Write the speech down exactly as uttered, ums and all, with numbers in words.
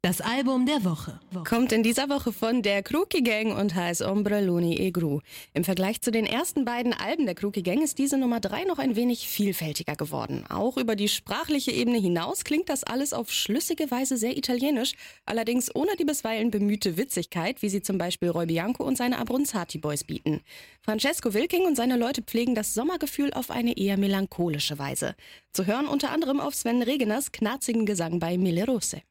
Das Album der Woche. Kommt in dieser Woche von der Kruki Gang und heißt Ombrelloni e Gru. Im Vergleich zu den ersten beiden Alben der Kruki Gang ist diese Nummer drei noch ein wenig vielfältiger geworden. Auch über die sprachliche Ebene hinaus klingt das alles auf schlüssige Weise sehr italienisch, allerdings ohne die bisweilen bemühte Witzigkeit, wie sie zum Beispiel Roy Bianco und seine Abronzati Boys bieten. Francesco Wilking und seine Leute pflegen das Sommergefühl auf eine eher melancholische Weise. Zu hören unter anderem auf Sven Regeners knarzigen Gesang bei Mille Rose.